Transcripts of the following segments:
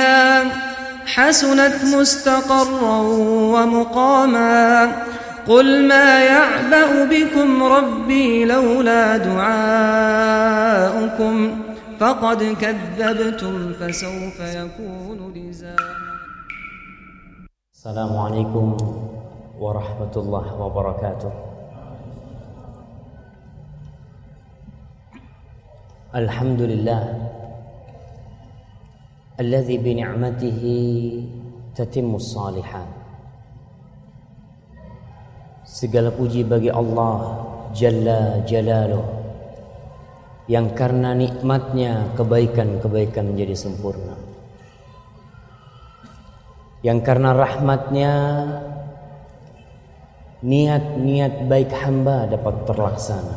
فيها حسنت مستقرا ومقاما قل ما يعبأ بكم ربي لولا دعاؤكم فقد كذبتم فسوف يكون لزاما. السلام عليكم ورحمة الله وبركاته. الحمد لله الذي بنعمته تتم الصالحات. Segala puji bagi Allah Jalla Jalaluh, yang karena nikmatnya kebaikan-kebaikan menjadi sempurna, yang karena rahmatnya niat-niat baik hamba dapat terlaksana.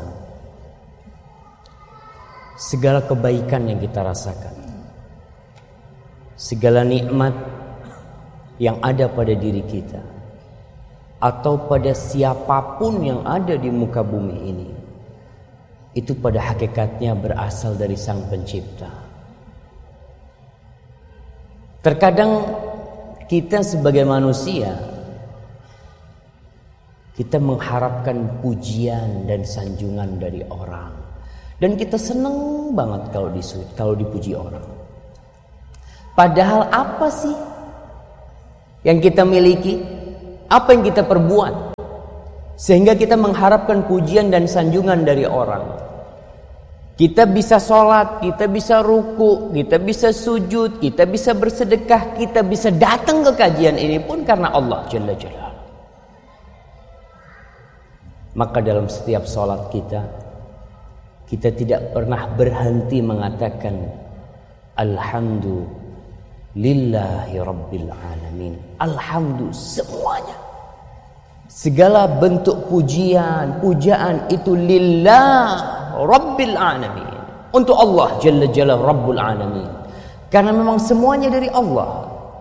Segala kebaikan yang kita rasakan, segala nikmat yang ada pada diri kita atau pada siapapun yang ada di muka bumi ini, itu pada hakikatnya berasal dari Sang Pencipta. Terkadang kita sebagai manusia, kita mengharapkan pujian dan sanjungan dari orang, dan kita senang banget kalau dipuji orang. Padahal apa sih yang kita miliki? Apa yang kita perbuat sehingga kita mengharapkan pujian dan sanjungan dari orang? Kita bisa sholat, kita bisa ruku, kita bisa sujud, kita bisa bersedekah, kita bisa datang ke kajian ini pun karena Allah Jalla Jalaluh. Maka dalam setiap sholat kita tidak pernah berhenti mengatakan Alhamdulillahi Rabbil Alamin. Alhamdulillah semuanya. Segala bentuk pujaan itu lillah Rabbil Alamin. Untuk Allah Jalla Jalla Rabbul Alamin. Karena memang semuanya dari Allah.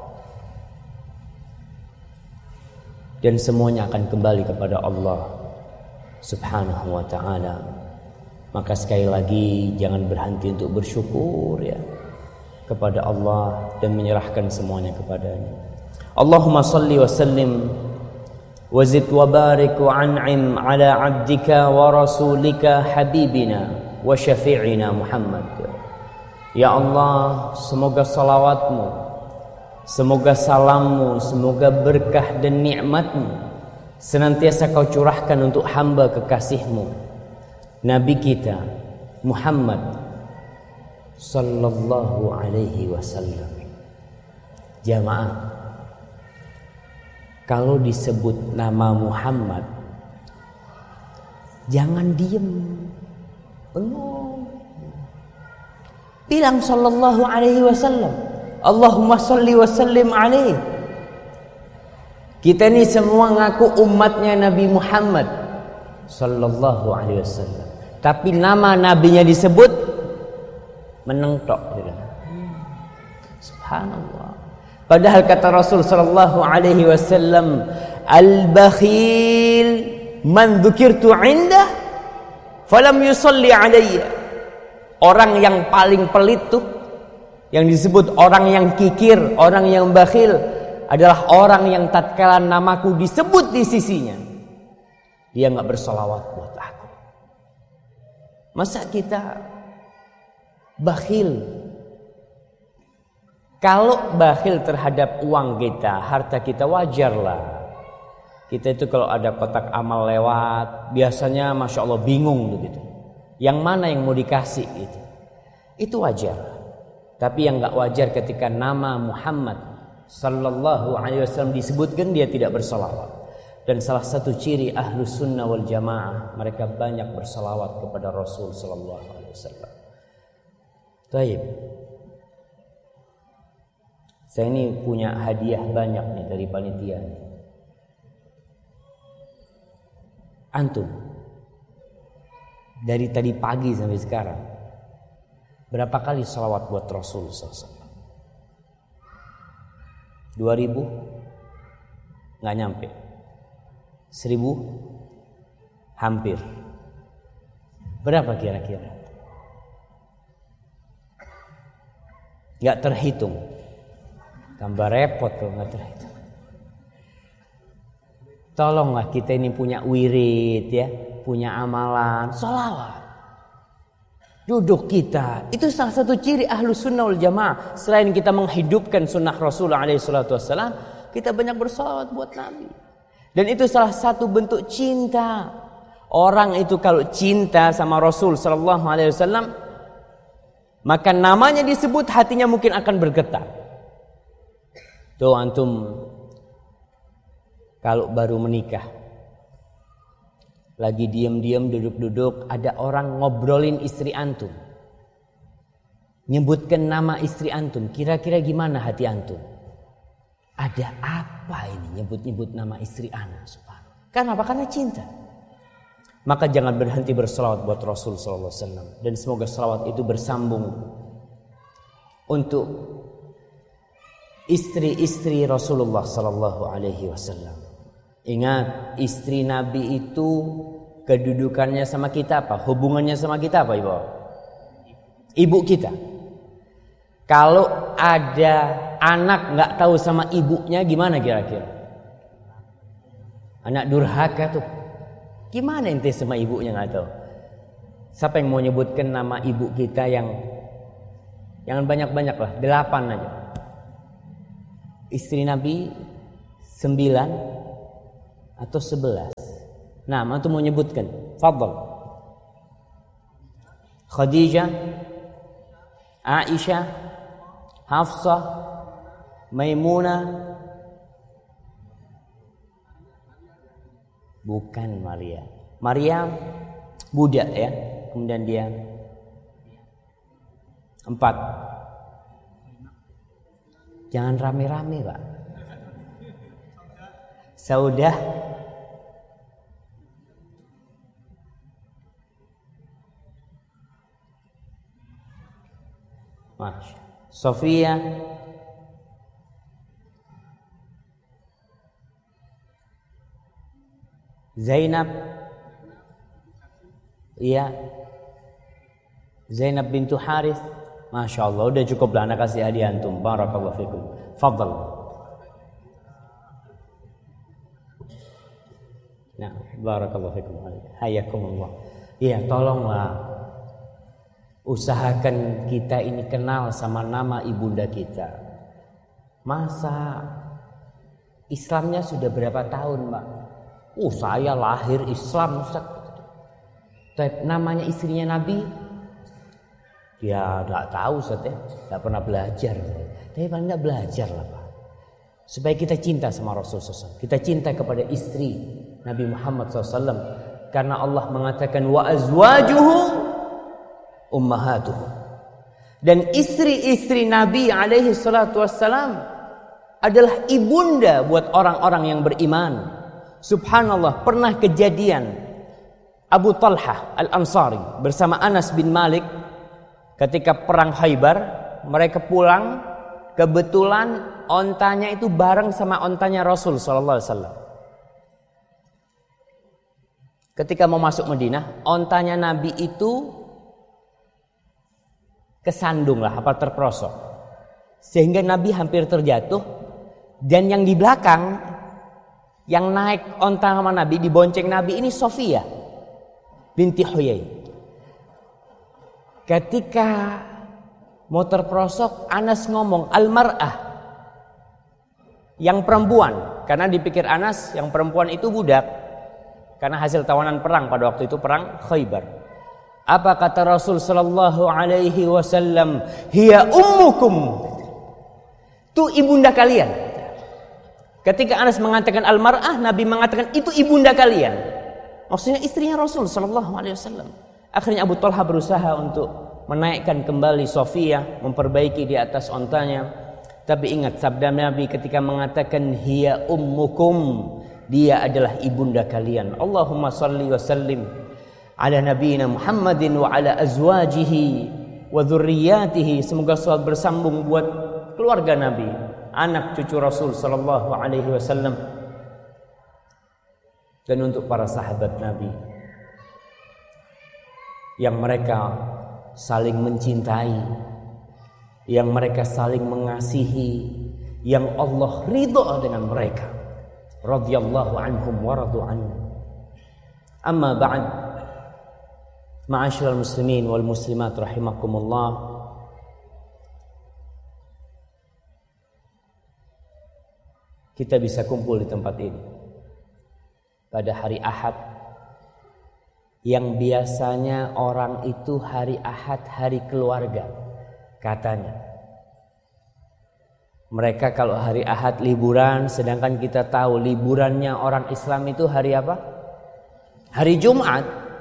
Dan semuanya akan kembali kepada Allah Subhanahu wa ta'ala. Maka sekali lagi jangan berhenti untuk bersyukur ya kepada Allah dan menyerahkan semuanya kepadanya. Allahumma salli wa sallim wa zid wa barik wa an'im ala abdika wa rasulika habibina wa syafi'ina Muhammad. Ya Allah, semoga salawatmu, semoga salammu, semoga berkah dan nikmatmu senantiasa kau curahkan untuk hamba kekasihmu Nabi kita Muhammad sallallahu alaihi wasallam. Jamaah, kalau disebut nama Muhammad jangan diem, bengong. Bilang sallallahu alaihi wasallam. Allahumma salli wa sallim alaihi. Kita ini semua ngaku umatnya Nabi Muhammad sallallahu alaihi wasallam, tapi nama nabinya disebut menengtok. Subhanallah. Padahal kata Rasul sallallahu alaihi wasallam, al-bakhil man dzukirtu 'indah falam yusalli alayya. Orang yang paling pelit tuh, yang disebut orang yang kikir, orang yang bakhil, adalah orang yang tatkala namaku disebut di sisinya, dia enggak bersolawat buat aku. Masa kita bakhil? Kalau bakhil terhadap uang kita, harta kita, wajarlah. Kita itu kalau ada kotak amal lewat, biasanya Masya Allah bingung begitu. Yang mana yang mau dikasih gitu. Itu wajar. Tapi yang gak wajar ketika nama Muhammad sallallahu alaihi wasallam disebutkan, dia tidak bersolawat. Dan salah satu ciri ahlus sunnah wal jamaah, mereka banyak bersolawat kepada Rasul sallallahu alaihi wasallam. Baik. Saya ini punya hadiah banyak nih dari panitia. Antum dari tadi pagi sampai sekarang berapa kali salawat buat Rasul SAW? 2000? Nggak nyampe. 1000? Hampir. Berapa kira-kira? Nggak terhitung. Tambah repot kalau nggak itu. Tolonglah kita ini punya wirid ya, punya amalan, sholawat. Duduk kita, itu salah satu ciri ahlus sunnah wal jamaah. Selain kita menghidupkan sunnah Rasulullah SAW, kita banyak bersolawat buat Nabi. Dan itu salah satu bentuk cinta. Orang itu kalau cinta sama Rasul SAW, maka namanya disebut, hatinya mungkin akan bergetar. Tuh antum kalau baru menikah, lagi diam-diam duduk-duduk, ada orang ngobrolin istri antum, nyebutkan nama istri antum, kira-kira gimana hati antum? Ada apa ini nyebut-nyebut nama istri anak? Kenapa? Karena cinta. Maka jangan berhenti berselawat buat Rasul SAW, dan semoga selawat itu bersambung untuk istri-istri Rasulullah SAW. Ingat, istri Nabi itu kedudukannya sama kita apa? Hubungannya sama kita apa, Ibu? Ibu kita. Kalau ada anak nggak tahu sama ibunya, gimana kira-kira? Anak durhaka tuh. Gimana ente sama ibunya nggak tahu? Siapa yang mau nyebutkan nama ibu kita yang jangan banyak-banyak lah, 8 aja. Istri Nabi 9 atau 11. Nah, antum mau nyebutkan? Fadhal. Khadijah, Aisyah, Hafsah, Maimunah. Bukan Maria. Maryam budak ya. Kemudian dia 4. Jangan rame-rame, Pak. Saudah, Masya. Sofia, Zainab, iya, Zainab bintu Harith. Masya Allah, udah cukup lah anak kasih hadiah antum. Barakallahu fikum. Fadhal. Nah, barakallahu fikum. Hayakumullah. Iya, tolonglah usahakan kita ini kenal sama nama ibunda kita. Masa Islamnya sudah berapa tahun, Mbak? Saya lahir Islam, Ustaz. Tapi namanya istrinya Nabi? Ya, enggak tahu, Ustaz ya. Enggak pernah belajar. Tapi paling enggak belajar lah, Pak. Supaya kita cinta sama Rasulullah SAW. Kita cinta kepada istri Nabi Muhammad SAW, karena Allah mengatakan wa azwajuhu ummahatuhum. Dan istri-istri Nabi alaihi salatu wassalam adalah ibunda buat orang-orang yang beriman. Subhanallah, pernah kejadian Abu Talhah Al-Ansari bersama Anas bin Malik ketika perang Khaybar, mereka pulang, kebetulan ontanya itu bareng sama ontanya Rasul sallallahu alaihi wasallam. Ketika mau masuk Madinah, ontanya Nabi itu kesandung lah, apa terperosok. Sehingga Nabi hampir terjatuh. Dan yang di belakang, yang naik onta sama Nabi, dibonceng Nabi ini Sofia binti Huyai. Ketika mau terperosok, Anas ngomong, al-mar'ah, yang perempuan. Karena dipikir Anas, yang perempuan itu budak. Karena hasil tawanan perang pada waktu itu, perang Khaybar. Apa kata Rasul sallallahu alaihi wasallam? Hiya ummukum. Itu ibunda kalian. Ketika Anas mengatakan al-mar'ah, Nabi mengatakan itu ibunda kalian. Maksudnya istrinya Rasul sallallahu alaihi wasallam. Akhirnya Abu Talha berusaha untuk menaikkan kembali Sofia, memperbaiki di atas ontanya. Tapi ingat sabda Nabi ketika mengatakan hiya ummukum, dia adalah ibunda kalian. Allahumma salli wa sallim ala nabiyina Muhammadin wa ala azwajihi wa dzurriyyatihi. Semoga salat bersambung buat keluarga Nabi, anak cucu Rasul sallallahu alaihi wasallam, dan untuk para sahabat Nabi yang mereka saling mencintai, yang mereka saling mengasihi, yang Allah ridha dengan mereka. Radhiyallahu anhum wa radu anhu. Amma ba'd. Ma'asyiral muslimin wal muslimat rahimakumullah. Kita bisa kumpul di tempat ini pada hari Ahad, yang biasanya orang itu hari Ahad hari keluarga katanya. Mereka kalau hari Ahad liburan, sedangkan kita tahu liburannya orang Islam itu hari apa? Hari Jumat.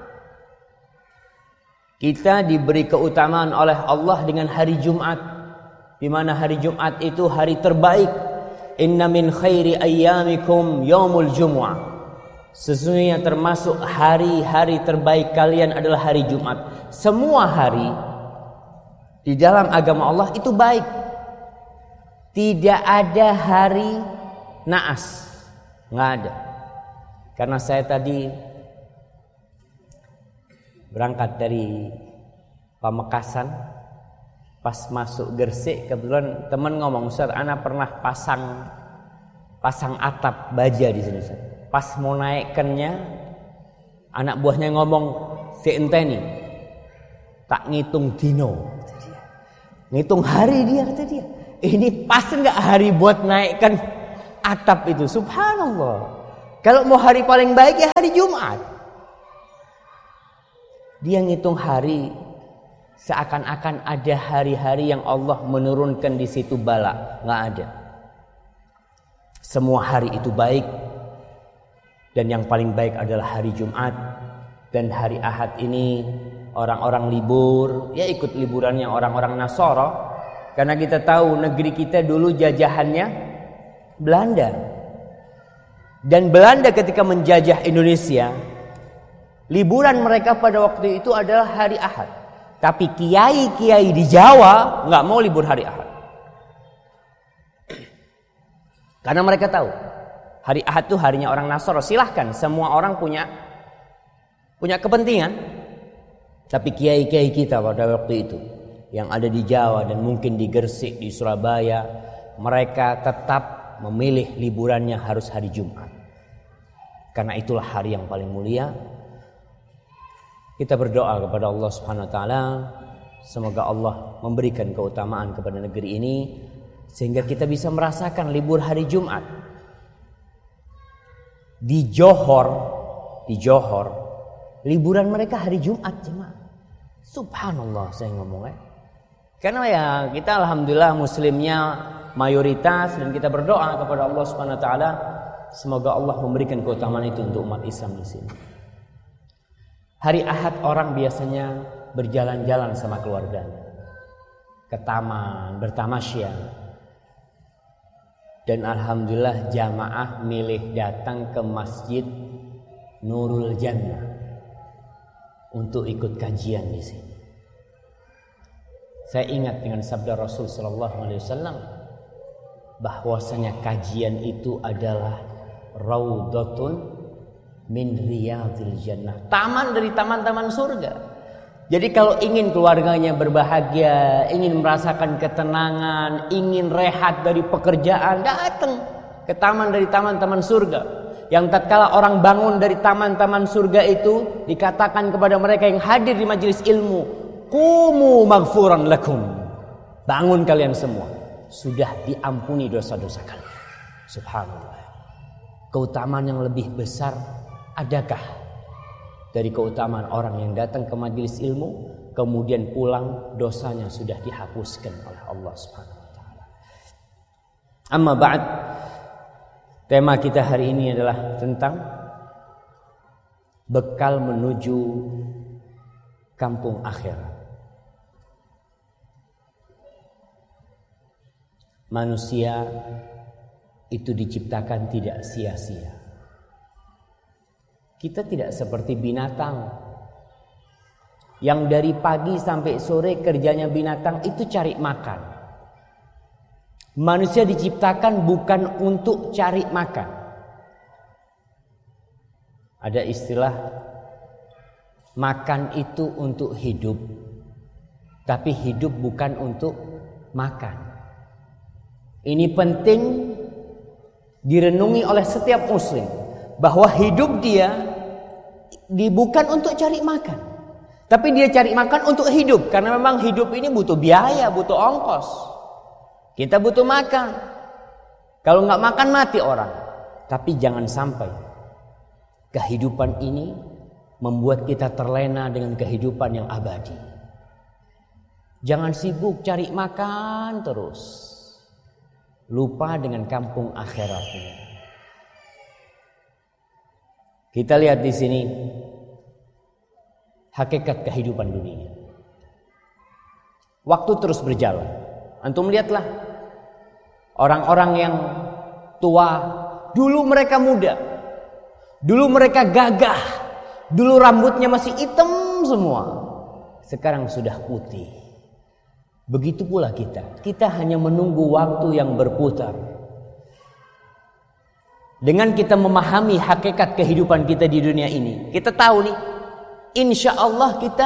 Kita diberi keutamaan oleh Allah dengan hari Jumat, di mana hari Jumat itu hari terbaik. Inna min khairi ayyamikum yaumul jumu'ah. Sesungguhnya termasuk hari-hari terbaik kalian adalah hari Jumat. Semua hari di dalam agama Allah itu baik. Tidak ada hari naas, nggak ada. Karena saya tadi berangkat dari Pamekasan, pas masuk Gresik kebetulan teman ngomong, Ustaz, ana pernah pasang atap baja di sini, Ustaz. Pas mau naikkannya, anak buahnya ngomong, si enteni tak ngitung dino, ngitung hari dia, kata dia. Ini pas enggak hari buat naikkan atap itu? Subhanallah. Kalau mau hari paling baik ya hari Jumat. Dia ngitung hari seakan-akan ada hari-hari yang Allah menurunkan di situ bala. Nggak ada. Semua hari itu baik. Dan yang paling baik adalah hari Jumat. Dan hari Ahad ini orang-orang libur. Ya ikut liburannya orang-orang Nasara. Karena kita tahu negeri kita dulu jajahannya Belanda. Dan Belanda ketika menjajah Indonesia, liburan mereka pada waktu itu adalah hari Ahad. Tapi kiai-kiai di Jawa nggak mau libur hari Ahad. Karena mereka tahu hari Ahad itu harinya orang Nasara. Silahkan, semua orang punya kepentingan. Tapi kiai-kiai kita pada waktu itu yang ada di Jawa dan mungkin di Gresik, di Surabaya, mereka tetap memilih liburannya harus hari Jumat. Karena itulah hari yang paling mulia. Kita berdoa kepada Allah Subhanahu wa taala, semoga Allah memberikan keutamaan kepada negeri ini sehingga kita bisa merasakan libur hari Jumat. Di Johor, liburan mereka hari Jumat, jemaah. Subhanallah, saya ngomongnya. Karena ya kita alhamdulillah muslimnya mayoritas, dan kita berdoa kepada Allah Subhanahu wa taala semoga Allah memberikan keutamaan itu untuk umat Islam di sini. Hari Ahad orang biasanya berjalan-jalan sama keluarganya ke taman, bertamasya. Dan alhamdulillah jamaah milih datang ke Masjid Nurul Jannah untuk ikut kajian di sini. Saya ingat dengan sabda Rasul sallallahu alaihi wasallam bahwasanya kajian itu adalah raudhatun min riyadil jannah, taman dari taman-taman surga. Jadi kalau ingin keluarganya berbahagia, ingin merasakan ketenangan, ingin rehat dari pekerjaan, datang ke taman dari taman-taman surga. Yang tatkala orang bangun dari taman-taman surga itu, dikatakan kepada mereka yang hadir di majelis ilmu, qumu maghfuran lakum, bangun kalian semua, sudah diampuni dosa-dosa kalian. Subhanallah. Keutamaan yang lebih besar adakah dari keutamaan orang yang datang ke majelis ilmu kemudian pulang dosanya sudah dihapuskan oleh Allah Subhanahu wa taala. Amma ba'd, tema kita hari ini adalah tentang bekal menuju kampung akhirat. Manusia itu diciptakan tidak sia-sia. Kita tidak seperti binatang yang dari pagi sampai sore kerjanya binatang itu cari makan. Manusia diciptakan bukan untuk cari makan. Ada istilah makan itu untuk hidup, tapi hidup bukan untuk makan. Ini penting direnungi oleh setiap muslim, bahwa hidup dia bukan untuk cari makan, tapi dia cari makan untuk hidup. Karena memang hidup ini butuh biaya, butuh ongkos. Kita butuh makan. Kalau nggak makan mati orang. Tapi jangan sampai kehidupan ini membuat kita terlena dengan kehidupan yang abadi. Jangan sibuk cari makan terus, lupa dengan kampung akhiratnya. Kita lihat di sini hakikat kehidupan dunia. Waktu terus berjalan. Antum lihatlah orang-orang yang tua, dulu mereka muda, dulu mereka gagah, dulu rambutnya masih hitam semua, sekarang sudah putih. Begitu pula kita hanya menunggu waktu yang berputar. Dengan kita memahami hakikat kehidupan kita di dunia ini, kita tahu nih, insya Allah kita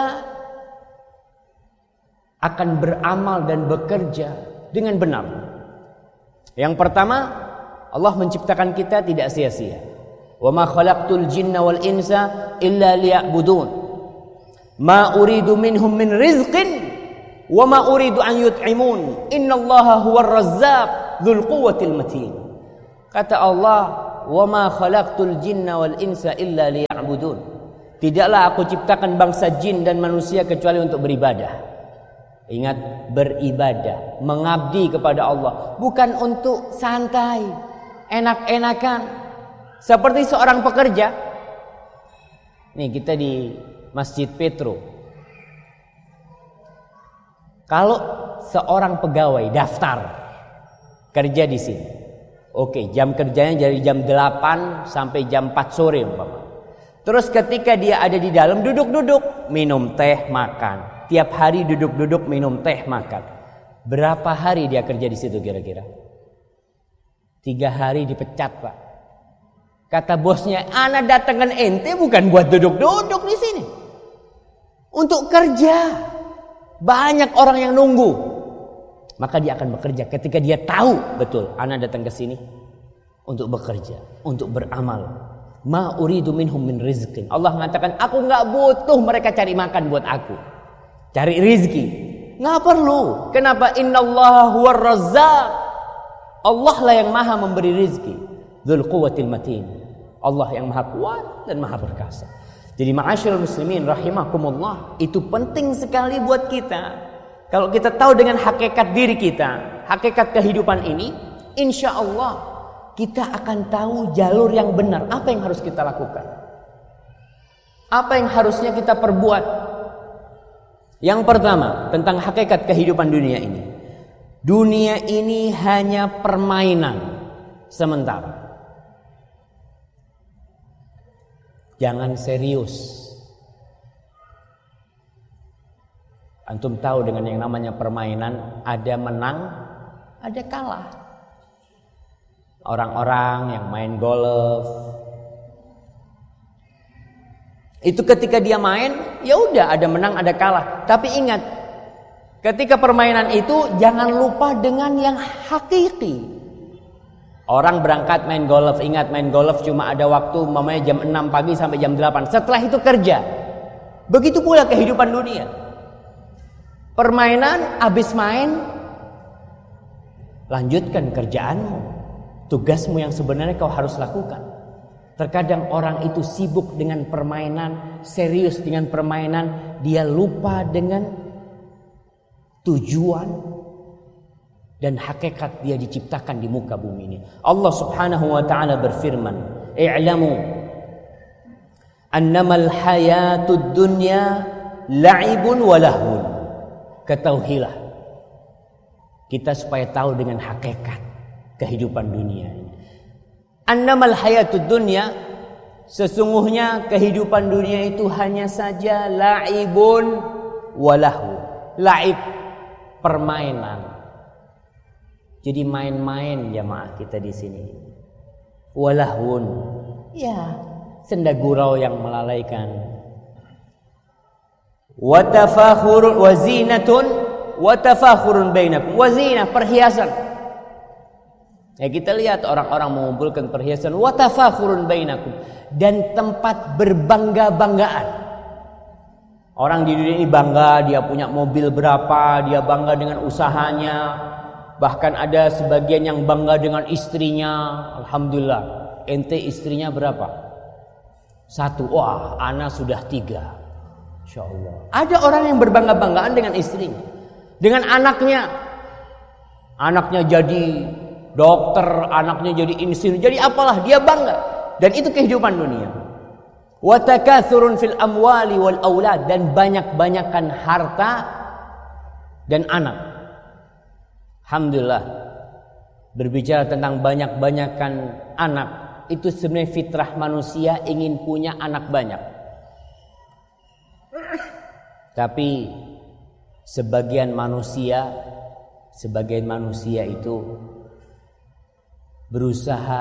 akan beramal dan bekerja dengan benar. Yang pertama, Allah menciptakan kita tidak sia-sia. Wa ma khalaqtul jinna wal insa illa liya'budun. Ma uridu minhum min rizqin wa ma uridu an yut'imun. Innallaha huwar razzaq dzul quwwatil matin. Kata Allah, wa ma khalaqtul jinna wal insa illa liya'budun. Tidaklah aku ciptakan bangsa jin dan manusia kecuali untuk beribadah. Ingat, beribadah, mengabdi kepada Allah, bukan untuk santai, enak-enakan. Seperti seorang pekerja. Nih kita di Masjid Petro. Kalau seorang pegawai daftar kerja di sini, oke, jam kerjanya dari jam 8 sampai jam 4 sore umpama. Terus ketika dia ada di dalam, duduk-duduk, minum teh, makan. Tiap hari duduk-duduk, minum teh, makan. Berapa hari dia kerja di situ kira-kira? 3 hari dipecat, Pak. Kata bosnya, ana datangkan ente bukan buat duduk-duduk di sini, untuk kerja. Banyak orang yang nunggu. Maka dia akan bekerja ketika dia tahu betul ana datang ke sini untuk bekerja, untuk beramal. Ma uridu minhum min rizqin. Allah mengatakan, aku enggak butuh mereka cari makan buat aku, cari rizki, enggak perlu. Kenapa? Innallaha huwar razzaq. Allah lah yang maha memberi rizki. Dzul quwwatil matin. Allah yang maha kuat dan maha perkasa. Jadi ma'asyiral muslimin rahimakumullah, itu penting sekali buat kita. Kalau kita tahu dengan hakikat diri kita, hakikat kehidupan ini, insya Allah kita akan tahu jalur yang benar. Apa yang harus kita lakukan? Apa yang harusnya kita perbuat? Yang pertama, tentang hakikat kehidupan dunia ini. Dunia ini hanya permainan sementara. Jangan serius. Antum tahu dengan yang namanya permainan, ada menang, ada kalah. Orang-orang yang main golf, itu ketika dia main, ya udah ada menang, ada kalah. Tapi ingat, ketika permainan itu jangan lupa dengan yang hakiki. Orang berangkat main golf, ingat main golf cuma ada waktu mamanya jam 6 pagi sampai jam 8. Setelah itu kerja. Begitu pula kehidupan dunia. Permainan, habis main, lanjutkan kerjaanmu, tugasmu yang sebenarnya kau harus lakukan. Terkadang orang itu sibuk dengan permainan, serius dengan permainan, dia lupa dengan tujuan dan hakikat dia diciptakan di muka bumi ini. Allah Subhanahu wa taala berfirman, "I'lamu annamal hayatud dunya la'ibun wa lahwun." Ketahuilah kita supaya tahu dengan hakikat kehidupan dunia ini. Annamal hayatud dunya, sesungguhnya kehidupan dunia itu hanya saja la'ibun wa lahwun. La'ib, permainan. Jadi main-main jamaah kita di sini. Walahun, ya senda gurau yang melalaikan. Watafakhurun wazinatun, watafakhurun bainakum. Wazinah, perhiasan. Ya, kita lihat orang-orang mengumpulkan perhiasan wa tafakhurun bainakum, dan tempat berbangga-banggaan. Orang di dunia ini bangga dia punya mobil berapa, dia bangga dengan usahanya. Bahkan ada sebagian yang bangga dengan istrinya. Alhamdulillah, ente istrinya berapa? 1. Wah, ana sudah 3. Insyaallah. Ada orang yang berbangga-banggaan dengan istrinya, dengan anaknya. Anaknya jadi dokter, anaknya jadi insinyur, jadi apalah, dia bangga. Dan itu kehidupan dunia. Wa takatsurun fil amwali wal aulad, dan banyak-banyakan harta dan anak. Alhamdulillah, berbicara tentang banyak-banyakan anak, itu sebenarnya fitrah manusia ingin punya anak banyak. Tapi sebagian manusia itu berusaha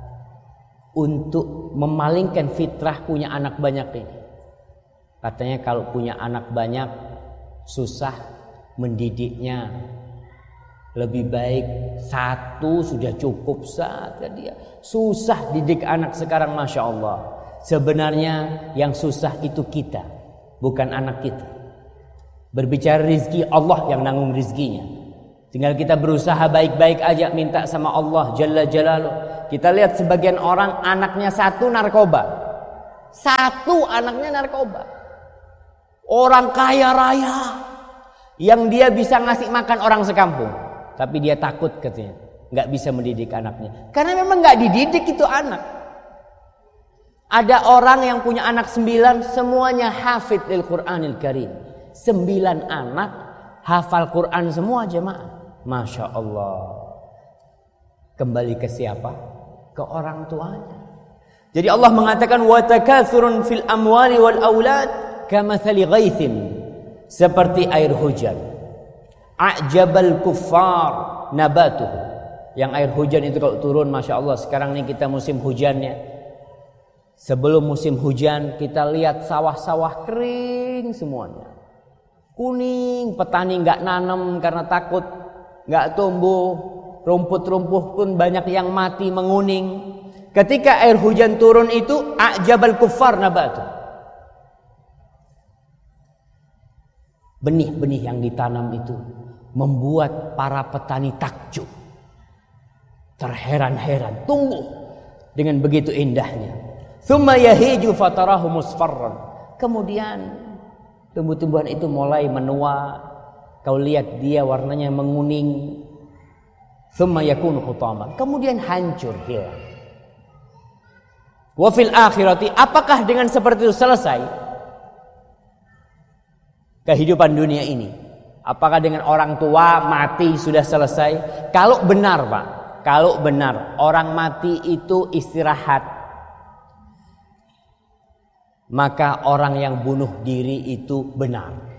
untuk memalingkan fitrah punya anak banyak ini. Katanya kalau punya anak banyak susah mendidiknya, lebih baik 1 sudah cukup saja. Dia susah didik anak sekarang, Masya Allah. Sebenarnya yang susah itu kita, bukan anak kita. Berbicara rizki, Allah yang nanggung rizkinya. Tinggal kita berusaha baik-baik aja, minta sama Allah Jalla Jalaluh. Kita lihat sebagian orang anaknya 1 narkoba. 1 anaknya narkoba. Orang kaya raya yang dia bisa ngasih makan orang sekampung, tapi dia takut katanya nggak bisa mendidik anaknya. Karena memang nggak dididik itu anak. Ada orang yang punya anak 9, semuanya hafidh Al-Quranil Karim. 9 anak hafal Quran semua jemaah. Masya Allah. Kembali ke siapa? Ke orang tuanya. Jadi Allah mengatakan wa takatsurun fil amwali wal aulad kamathali ghaithin, seperti air hujan. A'jabal kuffar nabatuhu. Yang air hujan itu kalau turun, Masya Allah, sekarang ini kita musim hujannya. Sebelum musim hujan kita lihat sawah-sawah kering semuanya, kuning. Petani nggak nanam karena takut nggak tumbuh, rumput-rumput pun banyak yang mati menguning. Ketika air hujan turun itu a'jabal kuffar nabatu. Benih-benih yang ditanam itu membuat para petani takjub, terheran-heran, tumbuh dengan begitu indahnya. Tsumma yahiju fatarahu musfarran. Kemudian tumbuh-tumbuhan itu mulai menua. Kau lihat dia warnanya menguning. Tsumma yakunu hutama. Kemudian hancur, hilang. Wa fil akhirati, apakah dengan seperti itu selesai kehidupan dunia ini? Apakah dengan orang tua mati sudah selesai? Kalau benar, Pak, kalau benar orang mati itu istirahat, maka orang yang bunuh diri itu benar.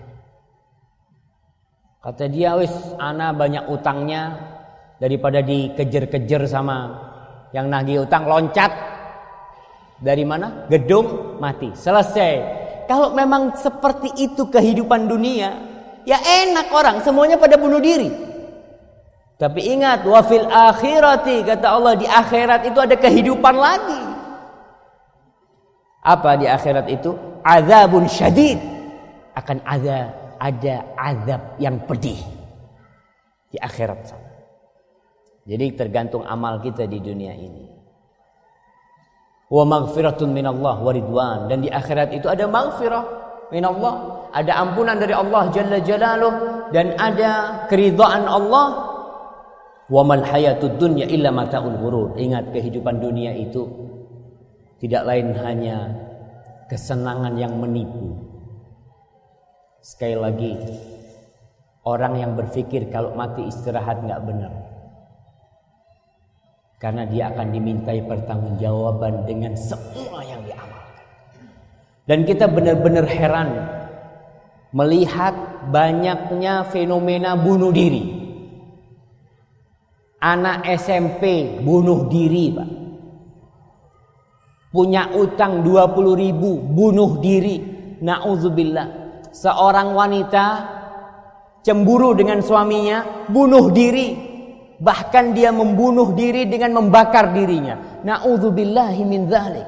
Kata dia, wis ana banyak utangnya, daripada dikejar-kejar sama yang nagih utang, loncat dari mana? Gedung, mati. Selesai. Kalau memang seperti itu kehidupan dunia, ya enak, orang semuanya pada bunuh diri. Tapi ingat, wa fil akhirati, kata Allah, di akhirat itu ada kehidupan lagi. Apa di akhirat itu? Azabun syadid. Akan ada azab yang pedih di akhirat sana. Jadi tergantung amal kita di dunia ini. Wa maghfiratun minallah wa ridwan, dan di akhirat itu ada maghfirah minallah, ada ampunan dari Allah Jalla Jalaluh, dan ada keridhaan Allah. Wa mal hayatud dunya illa mata'ul ghurur. Ingat, kehidupan dunia itu tidak lain hanya kesenangan yang menipu. Sekali lagi, orang yang berpikir kalau mati istirahat nggak benar, karena dia akan dimintai pertanggungjawaban dengan semua yang diamalkan. Dan kita benar-benar heran melihat banyaknya fenomena bunuh diri. Anak SMP bunuh diri, Pak. Punya utang 20.000, bunuh diri. Na'udzubillah. Seorang wanita cemburu dengan suaminya, bunuh diri. Bahkan dia membunuh diri dengan membakar dirinya. Na'udzubillahi min dzalik.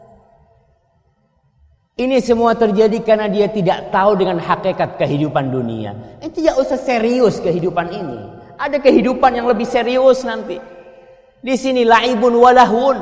Ini semua terjadi karena dia tidak tahu dengan hakikat kehidupan dunia. Tidak usah serius kehidupan ini. Ada kehidupan yang lebih serius nanti. Di sini la'ibun walahun.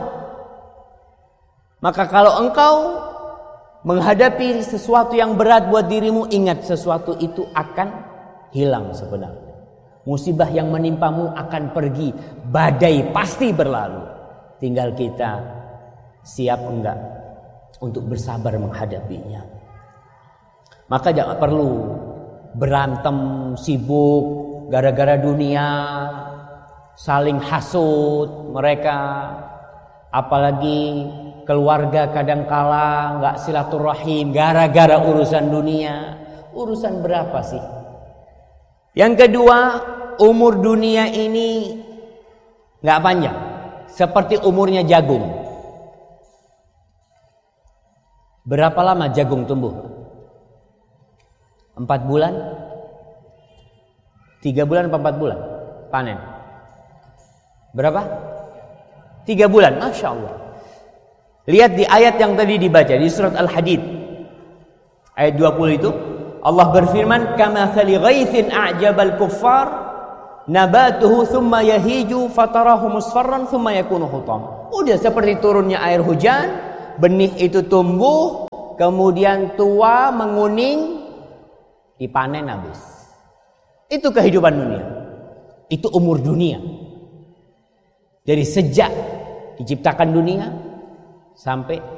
Maka kalau engkau menghadapi sesuatu yang berat buat dirimu, ingat sesuatu itu akan hilang sebenarnya. Musibah yang menimpamu akan pergi. Badai pasti berlalu. Tinggal kita siap enggak untuk bersabar menghadapinya. Maka jangan perlu berantem, sibuk gara-gara dunia, saling hasut mereka. Apalagi keluarga kadangkala enggak silaturahim gara-gara urusan dunia. Urusan berapa sih? Yang kedua, umur dunia ini enggak panjang. Seperti umurnya jagung. Berapa lama jagung tumbuh? 4 bulan? 3 bulan apa 4 bulan? Panen. Berapa? 3 bulan. Masya Allah. Lihat di ayat yang tadi dibaca di surat Al-Hadid. Ayat 20 itu. Allah berfirman, kamathali ghaithin a'jabal kuffar nabatuhu thumma yahiju fatarahu musfarran thumma yakunu hutam. Udah seperti turunnya air hujan, benih itu tumbuh, kemudian tua, menguning, dipanen habis. Itu kehidupan dunia. Itu umur dunia. Dari sejak diciptakan dunia sampai